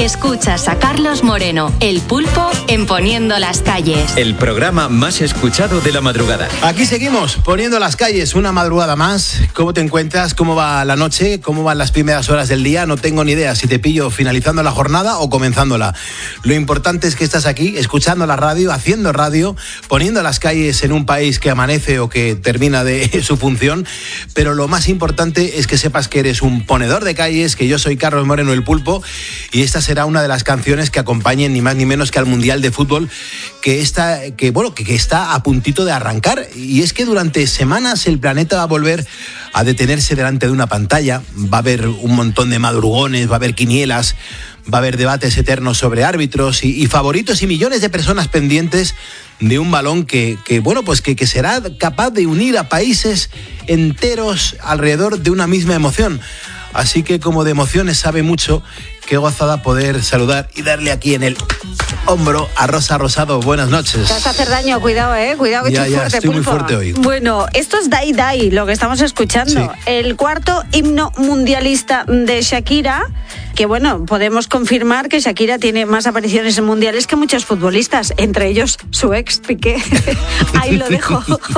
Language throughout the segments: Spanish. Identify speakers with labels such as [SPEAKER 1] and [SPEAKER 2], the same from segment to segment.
[SPEAKER 1] Escuchas a Carlos Moreno, El Pulpo, en Poniendo las Calles.
[SPEAKER 2] El programa más escuchado de la madrugada.
[SPEAKER 3] Aquí seguimos, Poniendo las Calles, una madrugada más. ¿Cómo te encuentras? ¿Cómo va la noche? ¿Cómo van las primeras horas del día? No tengo ni idea si te pillo finalizando la jornada o comenzándola. Lo importante es que estás aquí, escuchando la radio, haciendo radio, poniendo las calles en un país que amanece o que termina de su función. Pero lo más importante es que sepas que eres un ponedor de calles, que yo soy Carlos Moreno, El Pulpo, y esta será una de las canciones que acompañen ni más ni menos que al Mundial de Fútbol que está a puntito de arrancar. Y es que durante semanas el planeta va a volver a detenerse delante de una pantalla. Va a haber un montón de madrugones, va a haber quinielas, va a haber debates eternos sobre árbitros y favoritos y millones de personas pendientes de un balón que será capaz de unir a países enteros alrededor de una misma emoción. Así que como de emociones sabe mucho, qué gozada poder saludar y darle aquí en el hombro a Rosa Rosado. Buenas noches.
[SPEAKER 4] Te vas a hacer daño, cuidado, cuidado que
[SPEAKER 3] ya,
[SPEAKER 4] estoy fuerte,
[SPEAKER 3] estoy
[SPEAKER 4] Pulpo.
[SPEAKER 3] muy fuerte hoy.
[SPEAKER 4] Bueno, esto es Dai Dai, lo que estamos escuchando.
[SPEAKER 3] Sí.
[SPEAKER 4] El cuarto himno mundialista de Shakira, que bueno, podemos confirmar que Shakira tiene más apariciones en mundiales que muchos futbolistas, entre ellos su ex Piqué. Ahí lo dejo.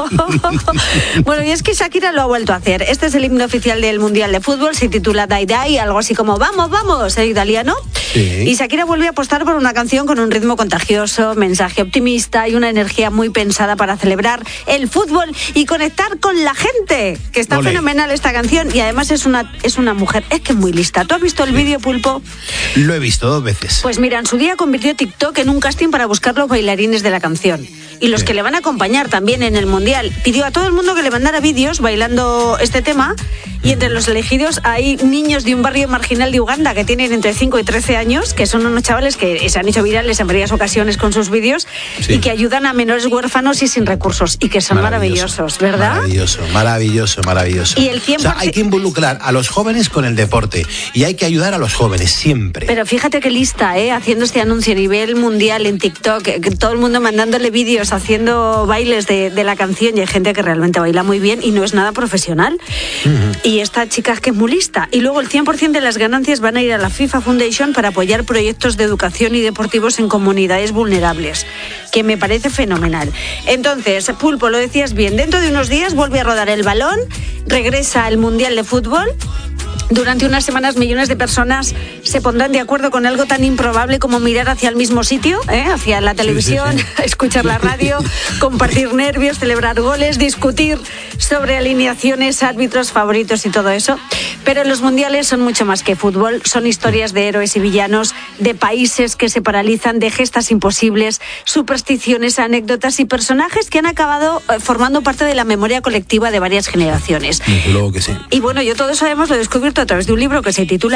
[SPEAKER 4] Bueno, y es que Shakira lo ha vuelto a hacer. Este es el himno oficial del Mundial de Fútbol, se titula Dai Dai, algo así como vamos, vamos, en italiano.
[SPEAKER 3] Sí.
[SPEAKER 4] Y Shakira vuelve a apostar por una canción con un ritmo contagioso, mensaje optimista y una energía muy pensada para celebrar el fútbol y conectar con la gente, que está
[SPEAKER 3] Olé.
[SPEAKER 4] fenomenal esta canción, y además es una mujer, es que es muy lista. ¿Tú has visto el vídeo, Pulpo?
[SPEAKER 3] Lo he visto 2 veces.
[SPEAKER 4] Pues mira, en su día convirtió TikTok en un casting para buscar los bailarines de la canción y los que le van a acompañar también en el Mundial. Pidió a todo el mundo que le mandara vídeos bailando este tema, y entre los elegidos hay niños de un barrio marginal de Uganda que tienen entre 5 y 13 años, que son unos chavales que se han hecho virales en varias ocasiones con sus vídeos,
[SPEAKER 3] sí,
[SPEAKER 4] y que ayudan a menores huérfanos y sin recursos, y que son maravillosos, ¿verdad?
[SPEAKER 3] Maravilloso.
[SPEAKER 4] Y el 100%...
[SPEAKER 3] O sea, hay que involucrar a los jóvenes con el deporte y hay que ayudar a los jóvenes siempre.
[SPEAKER 4] Pero fíjate qué lista, haciendo este anuncio a nivel mundial en TikTok, que todo el mundo mandándole vídeos, haciendo bailes de la canción, y hay gente que realmente baila muy bien y no es nada profesional. Uh-huh. Y esta chica es que es muy lista. Y luego el 100% de las ganancias van a ir a la FIFA Foundation para apoyar proyectos de educación y deportivos en comunidades vulnerables, que me parece fenomenal. Entonces, Pulpo, lo decías bien, dentro de unos días vuelve a rodar el balón, regresa al Mundial de Fútbol. Durante unas semanas millones de personas se pondrán de acuerdo con algo tan improbable como mirar hacia el mismo sitio, hacia la televisión, sí. Escuchar la radio, compartir nervios, celebrar goles, discutir sobre alineaciones, árbitros, favoritos y todo eso. Pero los mundiales son mucho más que fútbol, son historias de héroes y villanos, de países que se paralizan, de gestas imposibles, supersticiones, anécdotas y personajes que han acabado formando parte de la memoria colectiva de varias generaciones.
[SPEAKER 3] Luego que sí.
[SPEAKER 4] Y bueno, yo todo eso además lo he descubierto a través de un libro que se titula